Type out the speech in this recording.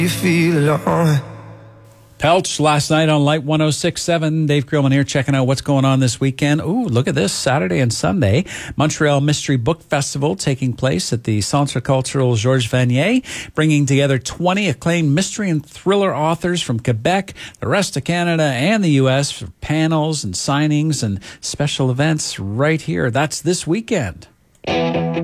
You feel alone. Pelch last night on Light 106.7. Dave Grillman here checking out what's going on this weekend. Ooh, look at this. Saturday and Sunday, Montreal Mystery Book Festival taking place at the Centre Culturel Georges Vanier, bringing together 20 acclaimed mystery and thriller authors from Quebec, the rest of Canada, and the U.S. for panels and signings and special events right here. That's this weekend.